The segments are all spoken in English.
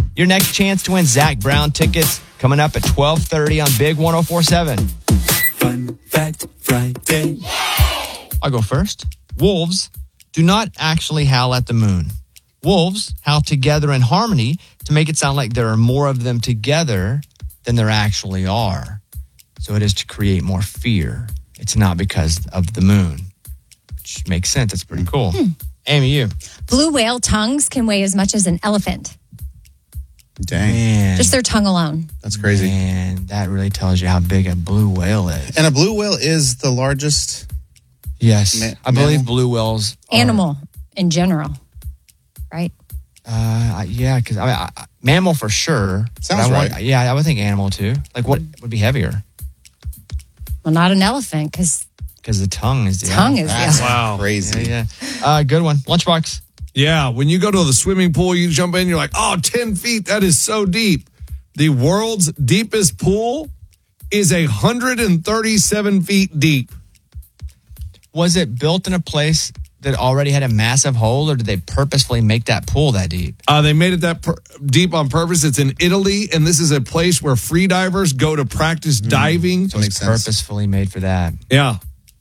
Your next chance to win Zach Brown tickets coming up at 12:30 on Big 104.7. Fun Fact Friday. I'll go first. Wolves do not actually howl at the moon. Wolves howl together in harmony to make it sound like there are more of them together than there actually are. So it is to create more fear. It's not because of the moon, which makes sense. It's pretty cool. Amy, you. Blue whale tongues can weigh as much as an elephant. Dang. Man, Just their tongue alone. That's crazy. man, that really tells you how big a blue whale is. And a blue whale is the largest. Yes, I believe mammal? blue whales are, Animal in general, right? Yeah, because mammal for sure. Sounds But right. Yeah, I would think animal too. Like what would be heavier? Well, not an elephant because Because the tongue is the tongue is That's the Wow. crazy. Yeah. Good one. Lunchbox. Yeah, when you go to the swimming pool, you jump in, you're like, 10 feet, that is so deep. The world's deepest pool is 137 feet deep. Was it built in a place that already had a massive hole, or did they purposefully make that pool that deep? They made it that deep on purpose. It's in Italy, and this is a place where free divers go to practice diving. So it's Makes sense. purposefully made for that. Yeah.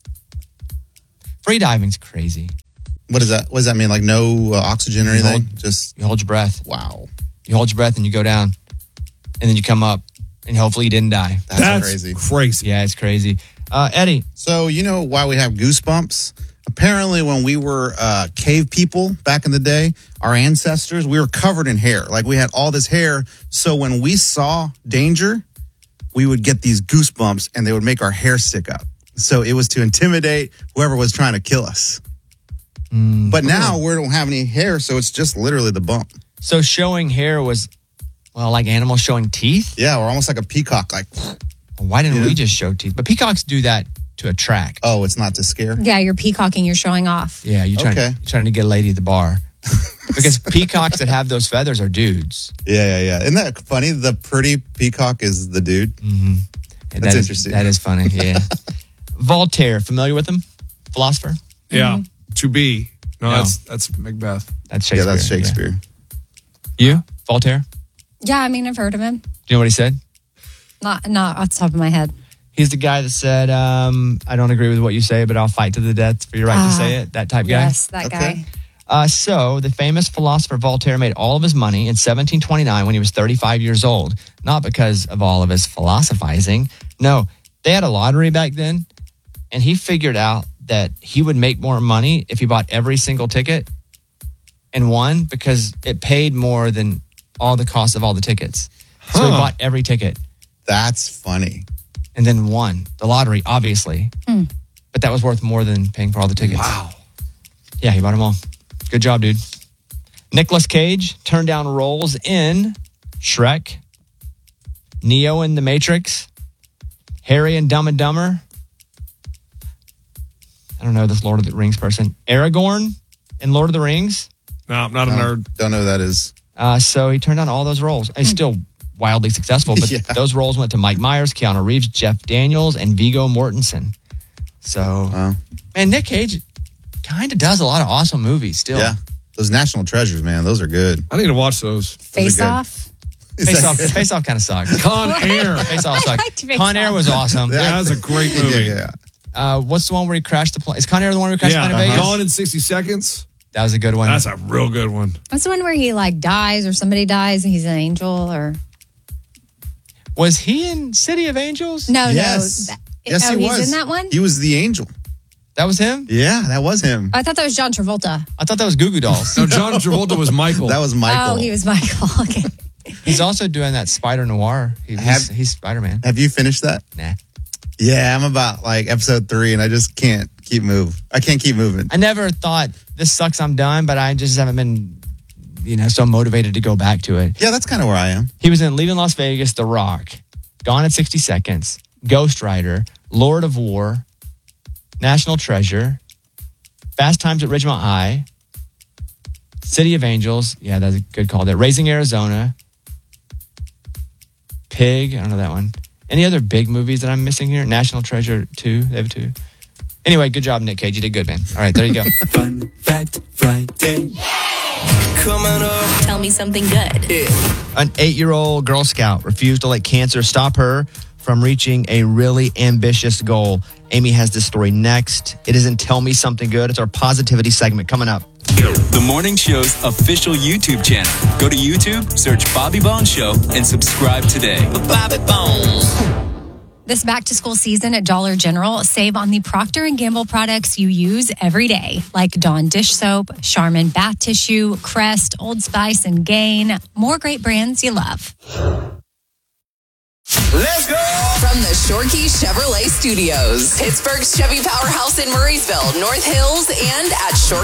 Free diving's crazy. What does that? What does that mean? Like no oxygen or anything? Just You hold your breath. wow. You hold your breath and you go down, and then you come up, and hopefully you didn't die. That's crazy. crazy. Yeah, it's crazy. Eddie. So you know why we have goosebumps? Apparently, when we were cave people back in the day, our ancestors, we were covered in hair. Like we had all this hair. So when we saw danger, we would get these goosebumps, and they would make our hair stick up. So it was to intimidate whoever was trying to kill us. But now we don't have any hair, so it's just literally the bump. So showing hair was, well, like animals showing teeth? Yeah, we're almost like a peacock. Like, Why didn't we just show teeth? But peacocks do that to attract. oh, it's not to scare. Yeah, you're peacocking, you're showing off. Yeah, you're Okay. trying to get a lady at the bar. Because peacocks that have those feathers are dudes. Yeah. Isn't that funny? The pretty peacock is the dude. And That's that is- interesting. That is funny, yeah. Voltaire, familiar with him? Philosopher? Yeah. To be. No, No. that's Macbeth. That's Shakespeare. Yeah, that's Shakespeare. Yeah. You? Voltaire? Do Yeah, I mean, I've heard of him. you know what he said? Not off the top of my head. He's the guy that said, I don't agree with what you say, but I'll fight to the death for your right to say it. That type guy? Yes, that Okay. guy. So the famous philosopher Voltaire made all of his money in 1729 when he was 35 years old. Not because of all of his philosophizing. No, they had a lottery back then, and he figured out that he would make more money if he bought every single ticket and won because it paid more than all the cost of all the tickets. So he bought every ticket That's funny. and then won the lottery, obviously. But that was worth more than paying for all the tickets. Wow. Yeah, he bought them all. Good job, dude. Nicolas Cage turned down roles in Shrek, Neo in The Matrix, Harry and Dumb and Dumber. I don't know this Lord of the Rings person. Aragorn in Lord of the Rings. No, I'm not a nerd. Don't know who that is. So he turned down all those roles. He's still wildly successful, but Yeah. those roles went to Mike Myers, Keanu Reeves, Jeff Daniels, and Viggo Mortensen. So, Wow. man, Nick Cage kind of does a lot of awesome movies still. Yeah. Those national treasures, man. Those are good. I need to watch those. Face good. Off. Face Off kind of sucked. Con Air. Face Off sucked. liked Face Con Air Off. was awesome. Yeah, that's a great movie. Yeah. What's the one where he crashed the plane? Is Con Air the one where he crashed the plane in Vegas? Gone in 60 Seconds. That was a good one. That's a real good one. That's the one where he like dies or somebody dies and he's an angel or Was he in City of Angels? no. Yes. Yes, oh, he he's was. in that one. He was the angel. That was him? Yeah, that was him. I thought that was John Travolta. I thought that was Goo Goo Dolls. No, John Travolta was Michael. That was Michael. Oh, he was Michael. Okay. He's also doing that Spider Noir. He's Spider-Man. Have you finished that? Nah. Yeah, I'm about like episode 3 and I just can't keep moving. I can't keep moving. I never thought this sucks, I'm done, but I just haven't been, so motivated to go back to it. Yeah, that's kind of where I am. He was in Leaving Las Vegas, The Rock, Gone in 60 Seconds, Ghost Rider, Lord of War, National Treasure, Fast Times at Ridgemont High, City of Angels. Yeah, that's a good call there. Raising Arizona, Pig. I don't know that one. Any other big movies that I'm missing here? National Treasure 2. They have 2. Anyway, good job, Nick Cage. You did good, man. All right, there you go. Fun Fact Friday. Coming up. Tell me something good. An 8-year-old Girl Scout refused to let cancer stop her from reaching a really ambitious goal. Amy has this story next. It isn't Tell Me Something Good. It's our positivity segment coming up. The morning show's official YouTube channel. Go to YouTube, search Bobby Bones Show, and subscribe today. Bobby Bones. This back-to-school season at Dollar General, save on the Procter & Gamble products you use every day, like Dawn dish soap, Charmin bath tissue, Crest, Old Spice, and Gain. More great brands you love. Let's go! From the Shorkey Chevrolet Studios, Pittsburgh's Chevy Powerhouse in Murraysville, North Hills, and at Shorkey